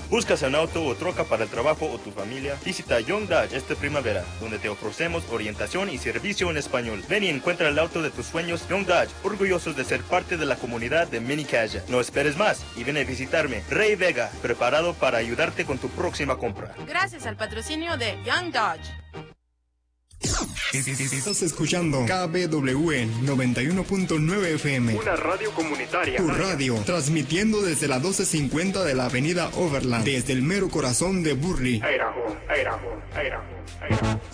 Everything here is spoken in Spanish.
¿Buscas un auto o troca para el trabajo o tu familia? Visita Young Dodge esta primavera, donde te ofrecemos orientación y servicio en español. Ven y encuentra el auto de tus sueños. Young Dodge, orgullosos de ser parte de la comunidad de Mini Caja. No esperes más y ven a visitarme. Ray Vega, preparado para ayudarte con tu próxima compra. Gracias al patrocinio de Young Dodge. Estás escuchando KBWE 91.9 FM. Una radio comunitaria. Tu radio, transmitiendo desde la 1250 de la avenida Overland, desde el mero corazón de Burley.